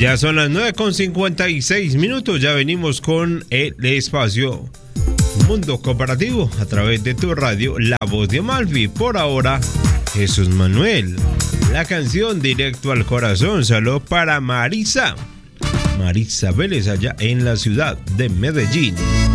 Ya son las 9:56. Ya venimos con el espacio Mundo Cooperativo a través de tu radio, La Voz de Amalfi. Por ahora, Jesús Manuel. La canción Directo al Corazón. Saludo para Marisa Vélez, allá en la ciudad de Medellín.